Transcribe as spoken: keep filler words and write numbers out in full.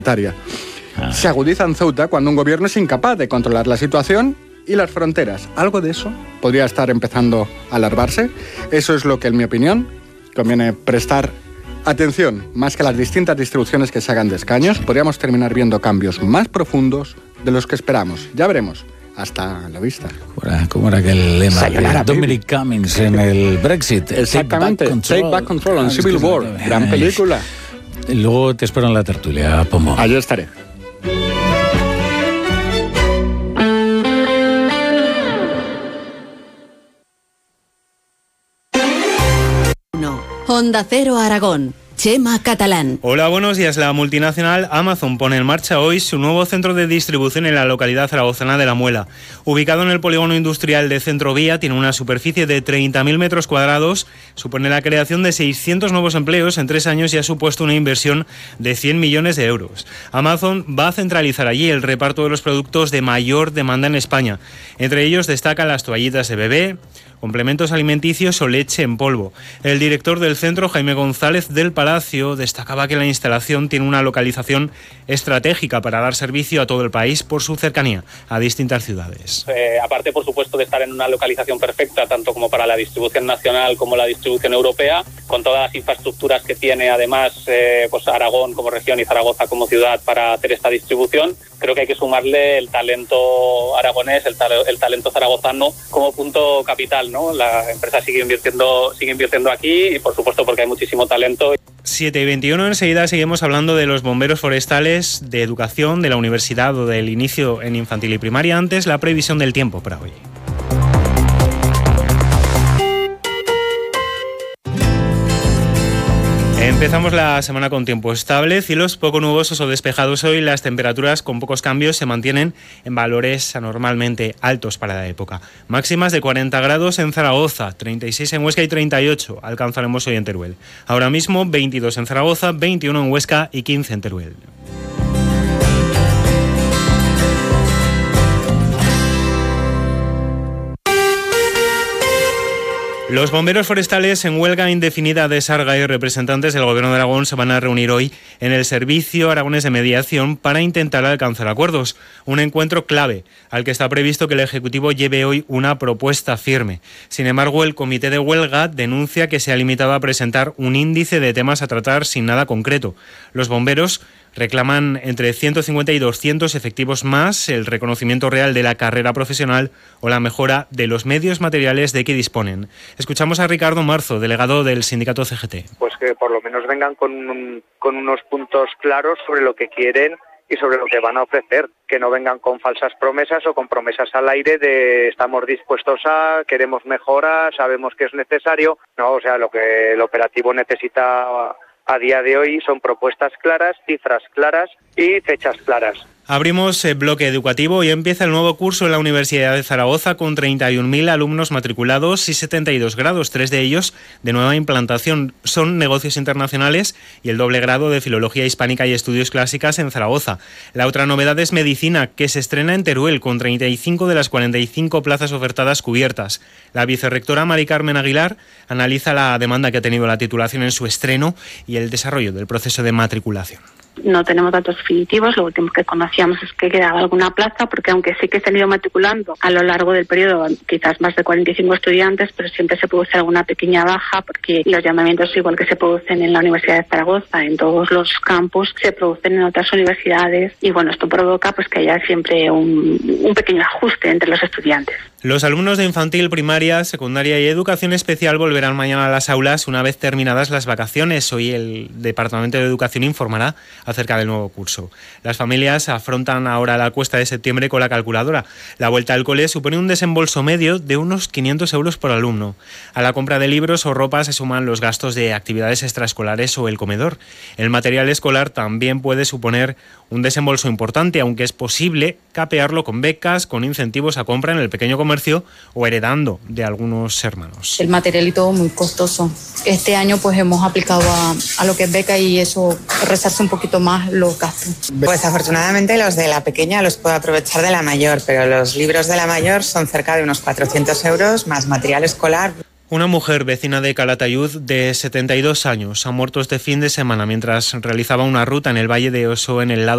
Ah. Se agudiza en Ceuta cuando un gobierno es incapaz de controlar la situación y las fronteras. Algo de eso podría estar empezando a alarvarse. Eso es lo que, en mi opinión, conviene prestar atención. Más que las distintas distribuciones que se hagan de escaños, podríamos terminar viendo cambios más profundos de los que esperamos. Ya veremos. Hasta la vista. ¿Cómo era aquel lema Sayonara, de Dominic Cummings en el Brexit? Exactamente. Take Back Control, Take Back Control en Civil War. Gran película. Luego te espero en la tertulia, Pomo. Allí estaré. Onda Cero Aragón. Chema Catalán. Hola, buenos días. La multinacional Amazon pone en marcha hoy su nuevo centro de distribución en la localidad zaragozana de La Muela. Ubicado en el polígono industrial de Centrovía, tiene una superficie de treinta mil metros cuadrados, supone la creación de seiscientos nuevos empleos en tres años y ha supuesto una inversión de cien millones de euros. Amazon va a centralizar allí el reparto de los productos de mayor demanda en España. Entre ellos destacan las toallitas de bebé, complementos alimenticios o leche en polvo. El director del centro, Jaime González del Palacio, destacaba que la instalación tiene una localización estratégica para dar servicio a todo el país por su cercanía a distintas ciudades. Eh, aparte, por supuesto, de estar en una localización perfecta, tanto como para la distribución nacional como la distribución europea, con todas las infraestructuras que tiene, además, eh, pues Aragón como región y Zaragoza como ciudad para hacer esta distribución, creo que hay que sumarle el talento aragonés, el, ta- el talento zaragozano como punto capital, ¿no? La empresa sigue invirtiendo, sigue invirtiendo aquí y, por supuesto, porque hay muchísimo talento. siete y veintiuno, enseguida seguimos hablando de los bomberos forestales, de educación, de la universidad o del inicio en infantil y primaria. Antes, la previsión del tiempo para hoy. Empezamos la semana con tiempo estable, cielos poco nubosos o despejados hoy. Las temperaturas con pocos cambios se mantienen en valores anormalmente altos para la época. Máximas de cuarenta grados en Zaragoza, treinta y seis en Huesca y treinta y ocho alcanzaremos hoy en Teruel. Ahora mismo veintidós en Zaragoza, veintiuno en Huesca y quince en Teruel. Los bomberos forestales en huelga indefinida de Sarga y representantes del Gobierno de Aragón se van a reunir hoy en el Servicio Aragonés de Mediación para intentar alcanzar acuerdos. Un encuentro clave al que está previsto que el Ejecutivo lleve hoy una propuesta firme. Sin embargo, el Comité de Huelga denuncia que se ha limitado a presentar un índice de temas a tratar sin nada concreto. Los bomberos reclaman entre ciento cincuenta y doscientos efectivos más, el reconocimiento real de la carrera profesional o la mejora de los medios materiales de que disponen. Escuchamos a Ricardo Marzo, delegado del sindicato C G T. Pues que por lo menos vengan con, un, con unos puntos claros sobre lo que quieren y sobre lo que van a ofrecer, que no vengan con falsas promesas o con promesas al aire de estamos dispuestos a, queremos mejoras, sabemos que es necesario. No, o sea, lo que el operativo necesita a día de hoy son propuestas claras, cifras claras y fechas claras. Abrimos el bloque educativo y empieza el nuevo curso en la Universidad de Zaragoza con treinta y un mil alumnos matriculados y setenta y dos grados, tres de ellos de nueva implantación. Son negocios internacionales y el doble grado de Filología Hispánica y Estudios Clásicas en Zaragoza. La otra novedad es Medicina, que se estrena en Teruel con treinta y cinco de las cuarenta y cinco plazas ofertadas cubiertas. La vicerrectora Mari Carmen Aguilar analiza la demanda que ha tenido la titulación en su estreno y el desarrollo del proceso de matriculación. No tenemos datos definitivos, lo último que conocíamos es que quedaba alguna plaza, porque aunque sí que se han ido matriculando a lo largo del periodo quizás más de cuarenta y cinco estudiantes, pero siempre se produce alguna pequeña baja, porque los llamamientos, igual que se producen en la Universidad de Zaragoza, en todos los campus, se producen en otras universidades, y bueno, esto provoca pues que haya siempre un, un pequeño ajuste entre los estudiantes. Los alumnos de infantil, primaria, secundaria y educación especial volverán mañana a las aulas una vez terminadas las vacaciones. Hoy el Departamento de Educación informará acerca del nuevo curso. Las familias afrontan ahora la cuesta de septiembre con la calculadora. La vuelta al cole supone un desembolso medio de unos quinientos euros por alumno. A la compra de libros o ropa se suman los gastos de actividades extraescolares o el comedor. El material escolar también puede suponer un desembolso importante, aunque es posible capearlo con becas, con incentivos a compra en el pequeño comercio o heredando de algunos hermanos. El material y todo muy costoso. Este año pues hemos aplicado a, a lo que es beca y eso rezarse un poquito más los gastos. Pues afortunadamente los de la pequeña los puedo aprovechar de la mayor, pero los libros de la mayor son cerca de unos cuatrocientos euros más material escolar. Una mujer vecina de Calatayud de setenta y dos años ha muerto este fin de semana mientras realizaba una ruta en el Valle de Oso en el lado